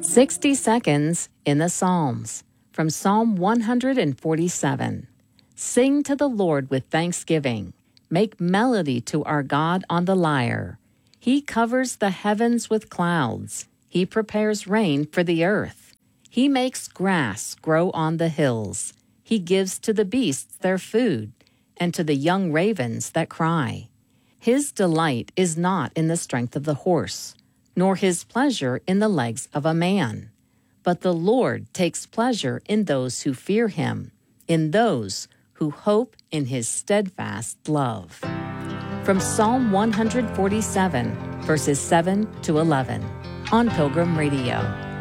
60 Seconds in the Psalms from Psalm 147. Sing to the Lord with thanksgiving. Make melody to our God on the lyre. He covers the heavens with clouds. He prepares rain for the earth. He makes grass grow on the hills. He gives to the beasts their food, and to the young ravens that cry. His delight is not in the strength of the horse, nor his pleasure in the legs of a man. But the Lord takes pleasure in those who fear him, in those who hope in his steadfast love. From Psalm 147, verses 7 to 11, on Pilgrim Radio.